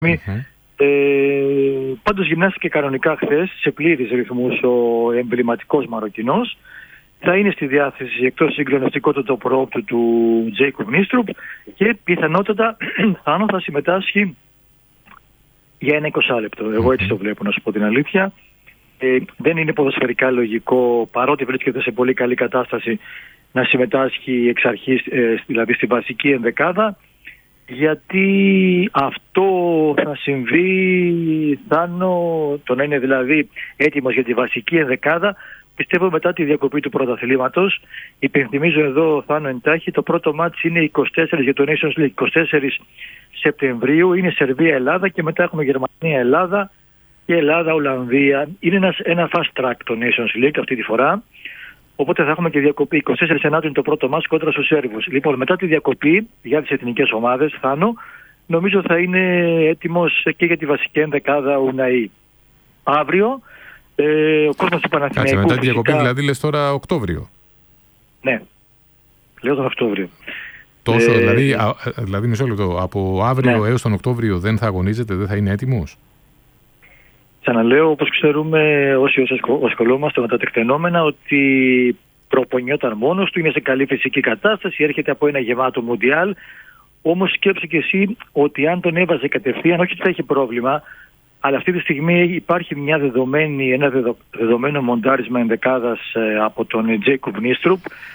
Πάντως γυμνάστηκε κανονικά χθες σε πλήρης ρυθμούς ο εμβληματικός Μαροκινός. Θα είναι στη διάθεση εκτός συγκλονιστικότητα προόπτου του Τζέικοβ Νίστρουπ και πιθανότατα θα συμμετάσχει για ένα 20 λεπτό. Εγώ έτσι το βλέπω, να σου πω την αλήθεια. Δεν είναι ποδοσφαιρικά λογικό, παρότι βρίσκεται σε πολύ καλή κατάσταση, να συμμετάσχει εξ αρχής, δηλαδή στη βασική ενδεκάδα, γιατί αυτό θα συμβεί, το να είναι δηλαδή έτοιμος για τη βασική ενδεκάδα, πιστεύω μετά τη διακοπή του πρωταθλήματος. Υπενθυμίζω εδώ, Θάνο, εντάχει, το πρώτο μάτς είναι 24 για το Nations League, 24 Σεπτεμβρίου, είναι Σερβία-Ελλάδα και μετά έχουμε Γερμανία-Ελλάδα και Ελλάδα-Ολλανδία. Είναι ένα fast track το Nations League αυτή τη φορά. Οπότε θα έχουμε και διακοπή. 24 Σεπτεμβρίου είναι το πρώτο μάτς κόντρα στους Σέρβους. Λοιπόν, μετά τη διακοπή για τις εθνικές ομάδες, Θάνο, νομίζω θα είναι έτοιμος και για τη βασική ενδεκάδα Ουναή. Αύριο, ο κόσμος του Παναθηναϊκού. Κάτσε, μετά τη διακοπή δηλαδή λες τώρα Οκτώβριο. Ναι, λέω τον Οκτώβριο. Τόσο, δηλαδή μισό λεπτό, από αύριο έως τον Οκτώβριο δεν θα αγωνίζεται, δεν θα είναι έτοιμος? Ξαναλέω, όπως ξέρουμε όσοι ασχολούμαστε με τα τεκτενόμενα, ότι προπονιόταν μόνος του, είναι σε καλή φυσική κατάσταση, έρχεται από ένα γεμάτο Μουντιάλ. Όμως σκέψου και εσύ ότι αν τον έβαζε κατευθείαν, όχι ότι θα έχει πρόβλημα, αλλά αυτή τη στιγμή υπάρχει ένα δεδομένο μοντάρισμα ενδεκάδας από τον Τζέικοβ Νίστρουπ.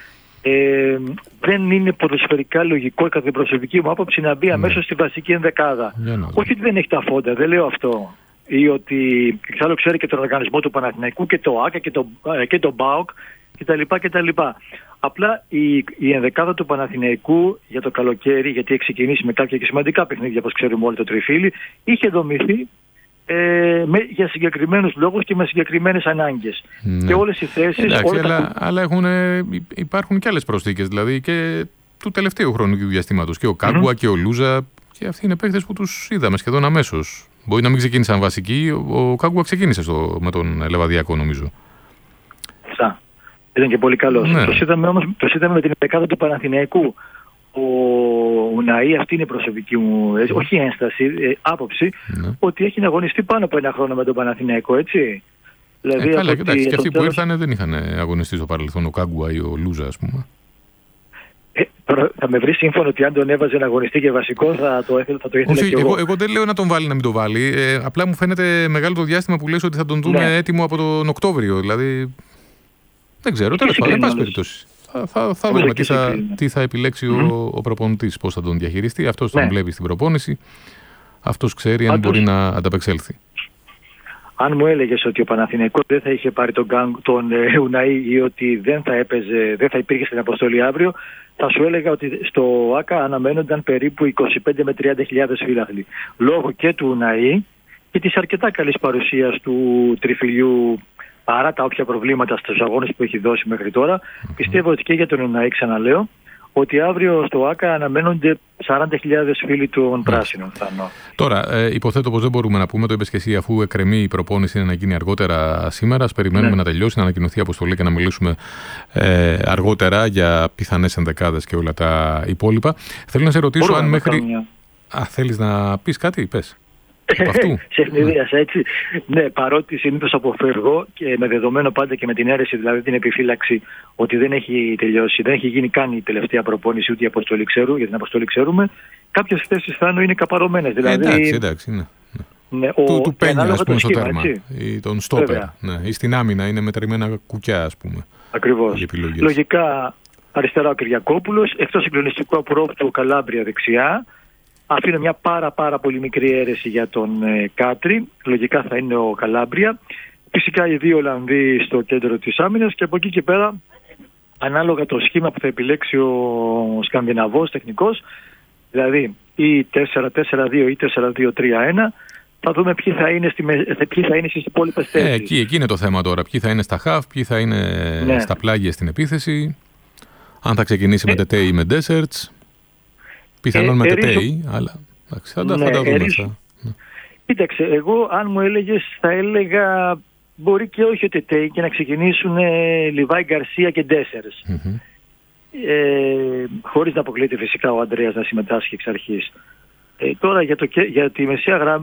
Δεν είναι ποδοσφαιρικά λογικό, κατά την προσωπική μου άποψη, να μπει αμέσως στη βασική ενδεκάδα. Όχι ότι δεν έχει τα φόντα, δεν λέω αυτό. Ή ότι εξάλλου ξέρει και τον οργανισμό του Παναθηναϊκού και το ΆΚΑ και το ΜΠΑΟΚ κτλ. Απλά η ενδεκάδα του Παναθηναϊκού για το καλοκαίρι, γιατί έχει ξεκινήσει με κάποια και σημαντικά παιχνίδια, όπως ξέρουμε όλοι, το τριφύλι, είχε δομηθεί για συγκεκριμένους λόγους και με συγκεκριμένες ανάγκες. Και όλες οι θέσεις... Εντάξει, αλλά υπάρχουν και άλλες προσθήκες, δηλαδή και του τελευταίου χρονικού διαστήματος. Και ο Κάγκουα και ο Λούζα, και αυτοί είναι παίκτες που τους είδαμε σχεδόν αμέσως. Μπορεί να μην ξεκίνησαν βασικοί, ο Κάγκουα ξεκίνησε με τον Λεβαδιακό, νομίζω. Ήταν και πολύ καλός. Ναι. Το είδαμε με την δεκάδα του Παναθηναϊκού. Ο Ουναή, αυτή είναι η προσωπική μου, όχι ένσταση, άποψη, ότι έχει να αγωνιστεί πάνω από ένα χρόνο με τον Παναθηναϊκό, έτσι. Δηλαδή, καλά, κοιτάξτε, και αυτοί που ήρθαν δεν είχαν αγωνιστεί στο παρελθόν, ο Κάγκουα ή ο Λούζα, ας πούμε. Θα με βρει σύμφωνο ότι αν τον έβαζε να αγωνιστεί και βασικό θα το ήθελα και εγώ. Εγώ δεν λέω να τον βάλει να μην το βάλει. Απλά μου φαίνεται μεγάλο το διάστημα που λες ότι θα τον δούμε έτοιμο από τον Οκτώβριο. Δηλαδή, δεν ξέρω, τέλος πάντων, εν πάση περιπτώσει. Θα δούμε τι θα επιλέξει ο προπονητής, πώς θα τον διαχειριστεί. Αυτός τον βλέπει στην προπόνηση. Αυτός ξέρει αν μπορεί να ανταπεξέλθει. Αν μου έλεγες ότι ο Παναθηναϊκός δεν θα είχε πάρει τον Ουναή ή ότι δεν θα υπήρχε στην αποστολή αύριο, θα σου έλεγα ότι στο ΆΚΑ αναμένονταν περίπου 25 με 30.000 φίλαθλοι. Λόγω και του Ουναή και της αρκετά καλής παρουσίας του τριφυλιού, παρά τα όποια προβλήματα στους αγώνες που έχει δώσει μέχρι τώρα. Πιστεύω ότι και για τον Ουναή, ξαναλέω, ότι αύριο στο ΆΚΑ αναμένονται 40.000 φίλοι των πράσινων. Τώρα, υποθέτω πως δεν μπορούμε να πούμε, το είπες και εσύ, αφού εκκρεμεί η προπόνηση να γίνει αργότερα σήμερα. Ας περιμένουμε να τελειώσει, να ανακοινωθεί η αποστολή και να μιλήσουμε αργότερα για πιθανές ενδεκάδες και όλα τα υπόλοιπα. Θέλω να σε ρωτήσω αν μέχρι... θέλεις να πεις κάτι, πες. Σε ευνηδίασα, έτσι. Ναι, παρότι συνήθως αποφεύγω και με δεδομένο πάντα και με την αίρεση, δηλαδή την επιφύλαξη ότι δεν έχει τελειώσει, δεν έχει γίνει καν η τελευταία προπόνηση, ούτε η αποστολή για την αποστολή ξέρουμε, κάποιες θέσεις Θάνο είναι καπαρωμένες. Δηλαδή, εντάξει, ναι. Ναι, του Πένια, ας πούμε, στο τέρμα. Ή τον στόπερ. Ναι, ή στην άμυνα είναι μετρημένα κουκιά, ας πούμε. Ακριβώς. Λογικά αριστερά ο Κυριακόπουλος, εκτός συγκλονιστικού απορρόπτου Καλάμπρια δεξιά. Αφήνω μια πάρα πολύ μικρή αίρεση για τον Κάτρι. Λογικά θα είναι ο Καλάμπρια. Φυσικά οι δύο Ολλανδοί στο κέντρο της άμυνας και από εκεί και πέρα, ανάλογα το σχήμα που θα επιλέξει ο Σκανδιναβός τεχνικός, δηλαδή ή 4-4-2 ή 4-2-3-1, θα δούμε ποιοι θα είναι στις υπόλοιπες θέσεις. Εκεί είναι το θέμα τώρα. Ποιοι θα είναι στα χαφ, ποιοι θα είναι στα πλάγια στην επίθεση, αν θα ξεκινήσει με Τετέ ή με Ντέσερτς. Πιθανόν με Τετέι, αλλά θα τα δούμε αυτά. Κοίταξε, εγώ αν μου έλεγες θα έλεγα μπορεί και όχι ο Τετέι και να ξεκινήσουν Λιβάη, Γκαρσία και Ντέσερς. Χωρίς να αποκλείεται φυσικά ο Αντρέας να συμμετάσχει εξ αρχής. Τώρα για τη μεσαία γραμμή